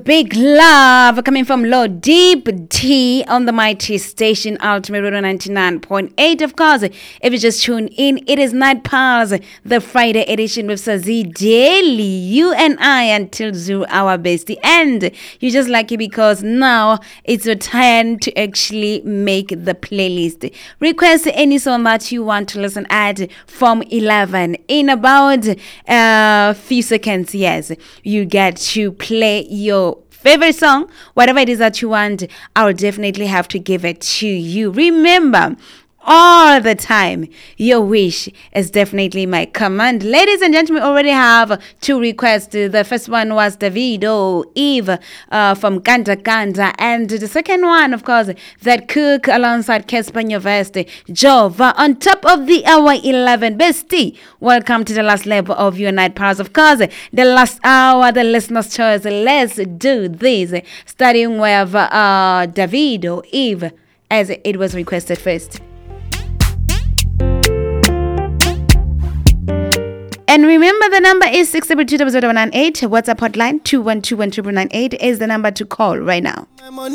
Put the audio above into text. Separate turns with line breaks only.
big love coming from Lord Deep T on the mighty station Ultimate Radio 99.8. Of course, if you just tune in, it is Night Pause, the Friday edition with Sazi Daily. You and I until 0 hour bestie. And you're just lucky because now it's your turn to actually make the playlist. Request any song that you want to listen at from 11. In about a few seconds, yes, you get to play your favorite song, whatever it is that you want. I'll definitely have to give it to you. Remember, all the time, your wish is definitely my command. Ladies and gentlemen, already have two requests. The first one was Davido, Eve from Kanda Kanda. And the second one, of course, that Cook alongside Casper Nyovest, Jova. On top of the hour 11, bestie, welcome to the last level of your Night Pause. Of course, the last hour, the listener's choice. Let's do this. Starting with Davido, Eve, as it was requested first. And remember, the number is 672-0098. WhatsApp hotline 212-1998 is the number to call right now.